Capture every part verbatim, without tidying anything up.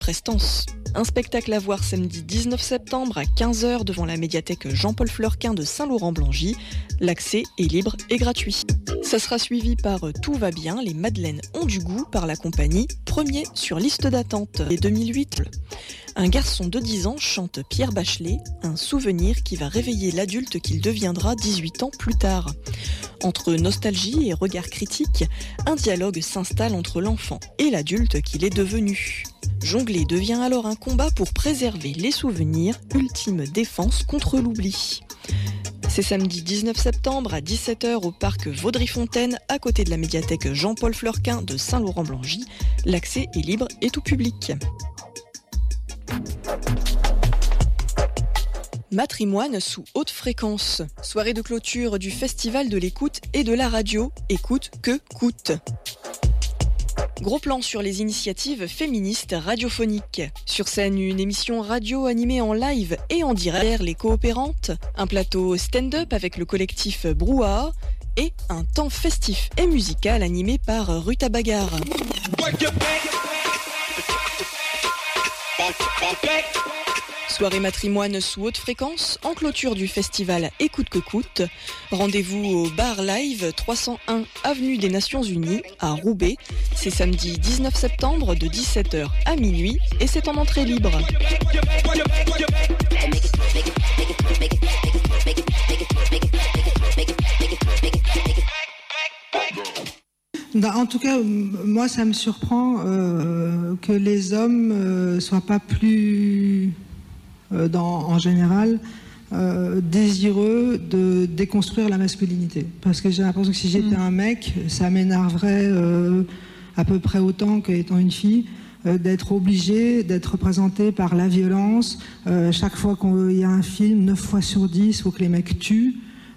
Prestance. Un spectacle à voir samedi dix-neuf septembre à quinze heures devant la médiathèque Jean-Paul Fleurquin de Saint-Laurent-Blangy. L'accès est libre et gratuit. Ça sera suivi par Tout va bien, les Madeleines ont du goût par la compagnie, premier sur liste d'attente et deux mille huit. Un garçon de dix ans chante Pierre Bachelet, un souvenir qui va réveiller l'adulte qu'il deviendra dix-huit ans plus tard. Entre nostalgie et regard critique, un dialogue s'installe entre l'enfant et l'adulte qu'il est devenu. Jongler devient alors un combat pour préserver les souvenirs, ultime défense contre l'oubli. C'est samedi dix-neuf septembre à dix-sept heures au parc Vaudry-Fontaine, à côté de la médiathèque Jean-Paul Fleurquin de Saint-Laurent-Blangy. L'accès est libre et tout public. Matrimoine sous haute fréquence. Soirée de clôture du Festival de l'écoute et de la radio. Écoute que coûte. Gros plan sur les initiatives féministes radiophoniques. Sur scène, une émission radio animée en live et en direct, les coopérantes, un plateau stand-up avec le collectif Brouhaha et un temps festif et musical animé par Ruta Bagarre. Soirée matrimoine sous haute fréquence, en clôture du festival Écoute que coûte. Rendez-vous au bar live trois cent un avenue des Nations Unies à Roubaix. C'est samedi dix-neuf septembre de dix-sept heures à minuit et c'est en entrée libre. En tout cas, moi, ça me surprend euh, que les hommes euh, soient pas plus... Dans, en général, euh, désireux de déconstruire la masculinité. Parce que j'ai l'impression que si j'étais un mec, ça m'énerverait euh, à peu près autant qu'étant une fille, euh, d'être obligé d'être représenté par la violence. Euh, chaque fois qu'il y a un film, neuf fois sur dix, il faut que les mecs tuent.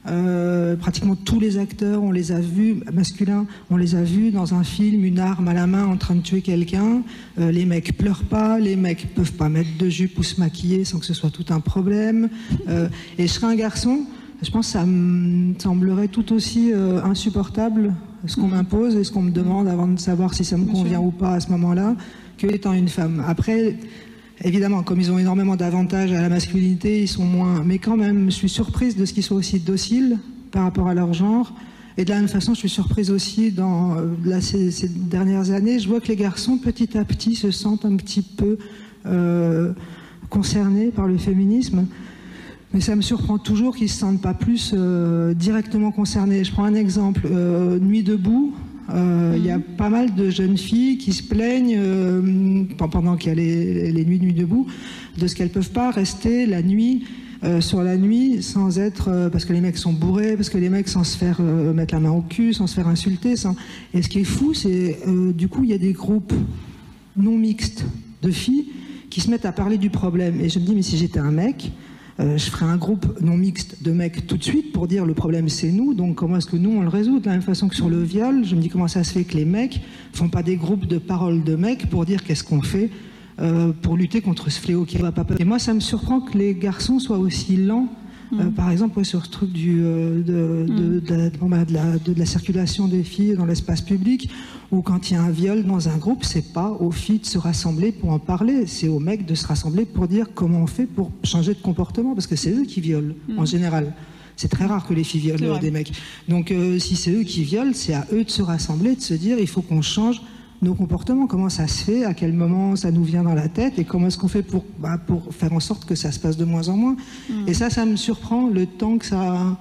Euh, pratiquement tous les acteurs, on les a vus, masculins, on les a vus dans un film, une arme à la main en train de tuer quelqu'un. Euh, les mecs pleurent pas, les mecs peuvent pas mettre de jupe ou se maquiller sans que ce soit tout un problème. Euh, et je serais un garçon, je pense que ça me semblerait tout aussi euh, insupportable ce qu'on m'impose et ce qu'on me demande avant de savoir si ça me convient ou pas à ce moment-là, que étant une femme. Après, évidemment, comme ils ont énormément d'avantages à la masculinité, ils sont moins... Mais quand même, je suis surprise de ce qu'ils soient aussi dociles par rapport à leur genre. Et de la même façon, je suis surprise aussi dans là, ces, ces dernières années. Je vois que les garçons, petit à petit, se sentent un petit peu euh, concernés par le féminisme. Mais ça me surprend toujours qu'ils ne se sentent pas plus euh, directement concernés. Je prends un exemple. Euh, Nuit debout. Il euh, mmh. y a pas mal de jeunes filles qui se plaignent euh, pendant qu'il y a les, les nuits de nuit debout de ce qu'elles peuvent pas rester la nuit euh, sur la nuit sans être euh, parce que les mecs sont bourrés, parce que les mecs sans se faire euh, mettre la main au cul, sans se faire insulter. Sans... Et ce qui est fou, c'est euh, du coup il y a des groupes non mixtes de filles qui se mettent à parler du problème. Et je me dis mais si j'étais un mec, Euh, je ferai un groupe non mixte de mecs tout de suite pour dire le problème c'est nous, donc comment est-ce que nous on le résout? De la même façon que sur le viol, je me dis comment ça se fait que les mecs font pas des groupes de paroles de mecs pour dire qu'est-ce qu'on fait euh, pour lutter contre ce fléau qui va pas. Et moi ça me surprend que les garçons soient aussi lents. Euh, par exemple, ouais, sur ce truc du, euh, de, de, de, de, bon, bah, de, la, de, de la circulation des filles dans l'espace public, où quand il y a un viol dans un groupe, c'est pas aux filles de se rassembler pour en parler, c'est aux mecs de se rassembler pour dire comment on fait pour changer de comportement, parce que c'est eux qui violent, mmh. en général. C'est très rare que les filles violent des mecs. Donc euh, si c'est eux qui violent, c'est à eux de se rassembler, de se dire il faut qu'on change nos comportements, comment ça se fait, à quel moment ça nous vient dans la tête et comment est-ce qu'on fait pour, bah, pour faire en sorte que ça se passe de moins en moins. Mmh. Et ça, ça me surprend le temps que ça,